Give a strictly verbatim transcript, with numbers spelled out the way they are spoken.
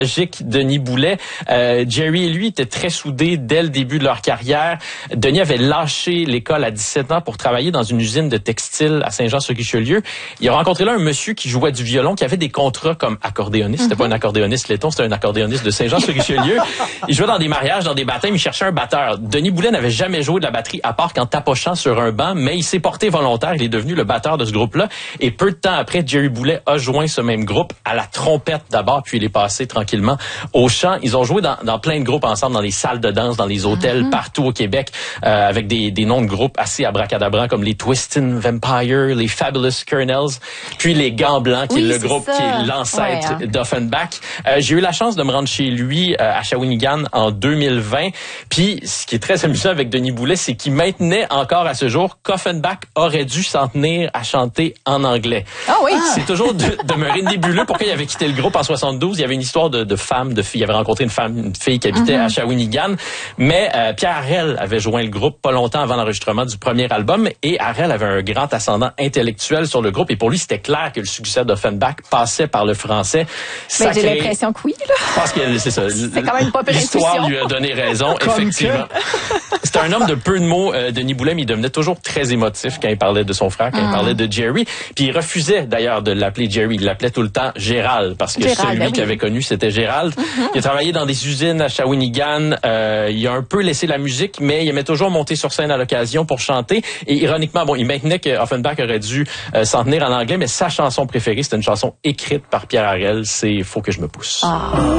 Denis Boulet. Euh, Jerry et lui étaient très soudés dès le début de leur carrière. Denis avait lâché l'école à dix-sept ans pour travailler dans une usine de textile à Saint-Jean-sur-Richelieu. Il a rencontré là un monsieur qui jouait du violon, qui avait des contrats comme accordéoniste. C'était mm-hmm. pas un accordéoniste laiton, c'était un accordéoniste de Saint-Jean-sur-Richelieu. Il jouait dans des mariages, dans des baptêmes, il cherchait un batteur. Denis Boulet n'avait jamais joué de la batterie à part qu'en tapochant sur un banc, mais il s'est porté volontaire. Il est devenu le batteur de ce groupe-là. Et peu de temps après, Jerry Boulet a joint ce même groupe à la trompette d'abord, puis il est passé tranquillement au chant. Ils ont joué dans, dans plein de groupes ensemble, dans les salles de danse, dans les hôtels, mm-hmm. partout au Québec, euh, avec des, des noms de groupes assez abracadabrants comme les Twistin' Vampire, les Fabulous Colonels, puis les Gants Blancs, qui oui, est le groupe ça. qui est l'ancêtre ouais, hein. d'Offenbach. Euh, j'ai eu la chance de me rendre chez lui euh, à Shawinigan en deux mille vingt. Puis, ce qui est très amusant avec Denis Boulet, c'est qu'il maintenait encore à ce jour qu'Offenbach aurait dû s'en tenir à chanter en anglais. Ah oui. C'est toujours de, demeuré nébuleux. Pourquoi il avait quitté le groupe en soixante-douze? Il y avait une histoire de, de femme, de fille. Il avait rencontré une femme, une fille qui habitait mm-hmm. à Shawinigan. Mais euh, Pierre Harel avait joint le groupe pas longtemps avant l'enregistrement du premier album. Et Harel avait un grand ascendant intellectuel sur le groupe. Et pour lui, c'était clair que le succès d'Offenbach passait par le français. Mais j'ai l'impression que oui, là. Parce que c'est ça. C'est quand même pas L'histoire lui a donné raison, effectivement. C'était un homme de peu de mots, euh, Denis Boulet, mais il devenait toujours très émotif quand il parlait de son frère, quand mm. il parlait de Jerry. Puis il refusait d'ailleurs de l'appeler Jerry. Il l'appelait tout le temps Gérald, parce que Gérald, celui ben oui. qu'il avait connu, c'était Gérald. Mm-hmm. Il a travaillé dans des usines à Shawinigan. Euh, il a un peu laissé la musique, mais il aimait toujours monter sur scène à l'occasion pour chanter. Et ironiquement, bon, il maintenait que Offenbach aurait dû euh, s'en tenir en anglais, mais sa chanson préférée, c'était une chanson écrite par Pierre Harel. C'est « Faut que je me pousse ». Ah.